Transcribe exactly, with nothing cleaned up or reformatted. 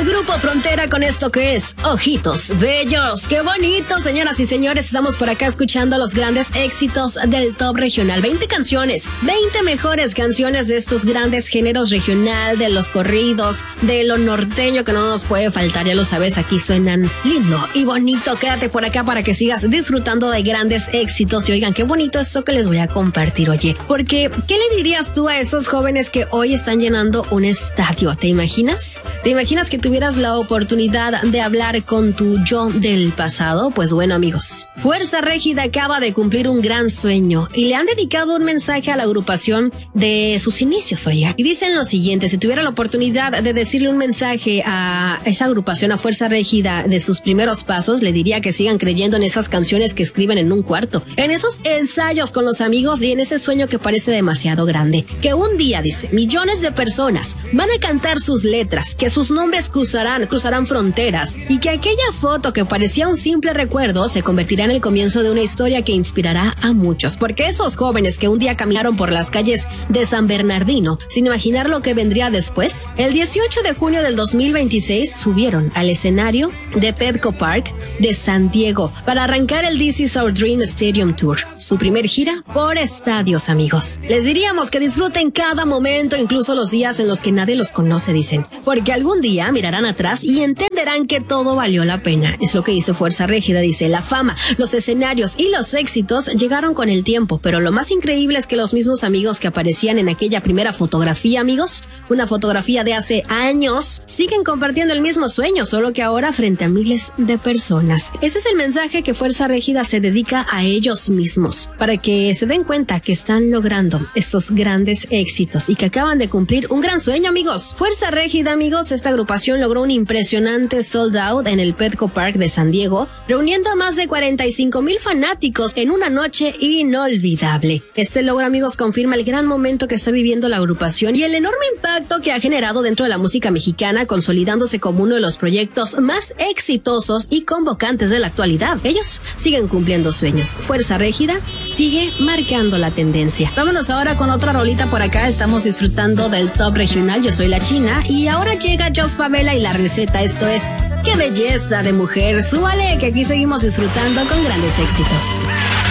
Grupo Frontera con esto que es Ojitos Bellos. ¡Qué bonito, señoras y señores! Estamos por acá escuchando los grandes éxitos del top regional. veinte canciones, veinte mejores canciones de estos grandes géneros regional, de los corridos, de lo norteño que no nos puede faltar. Ya lo sabes, aquí suenan lindo y bonito. Quédate por acá para que sigas disfrutando de grandes éxitos. Y oigan, qué bonito esto que les voy a compartir, oye. Porque, ¿qué le dirías tú a esos jóvenes que hoy están llenando un estadio? ¿Te imaginas? ¿Te imaginas que tuvieras la oportunidad de hablar con tu yo del pasado? Pues bueno, amigos, Fuerza Régida acaba de cumplir un gran sueño y le han dedicado un mensaje a la agrupación de sus inicios, oiga. Y dicen lo siguiente: si tuviera la oportunidad de decirle un mensaje a esa agrupación, a Fuerza Régida, de sus primeros pasos, le diría que sigan creyendo en esas canciones que escriben en un cuarto, en esos ensayos con los amigos y en ese sueño que parece demasiado grande. Que un día, dice, millones de personas van a cantar sus letras, que sus nombres cruzarán, cruzarán fronteras y que aquella foto que parecía un simple recuerdo se convertirá en el comienzo de una historia que inspirará a muchos. Porque esos jóvenes que un día caminaron por las calles de San Bernardino sin imaginar lo que vendría después, el dieciocho de junio del dos mil veintiséis subieron al escenario de Petco Park de San Diego para arrancar el This Is Our Dream Stadium Tour, su primer gira por estadios, amigos. Les diríamos que disfruten cada momento, incluso los días en los que nadie los conoce, dicen, porque algún día mirarán atrás y entenderán que todo valió la pena. Es lo que dice Fuerza Régida. Dice: la fama, los escenarios y los éxitos llegaron con el tiempo, pero lo más increíble es que los mismos amigos que aparecían en aquella primera fotografía, amigos, una fotografía de hace años, siguen compartiendo el mismo sueño, solo que ahora frente a miles de personas. Ese es el mensaje que Fuerza Régida se dedica a ellos mismos, para que se den cuenta que están logrando estos grandes éxitos y que acaban de cumplir un gran sueño, amigos. Fuerza Régida, amigos, esta agrupación logró un impresionante sold out en el Petco Park de San Diego, reuniendo a más de cuarenta y cinco mil fanáticos en una noche inolvidable. Este logro, amigos, confirma el gran momento que está viviendo la agrupación y el enorme impacto que ha generado dentro de la música mexicana, consolidándose como uno de los proyectos más exitosos y convocantes de la actualidad. Ellos siguen cumpliendo sueños. Fuerza Régida sigue marcando la tendencia. Vámonos ahora con otra rolita por acá. Estamos disfrutando del top regional. Yo soy la China y ahora llega Jos Favela y la receta. Esto es ¡Qué belleza de mujer! Súbale, que aquí seguimos disfrutando con grandes éxitos.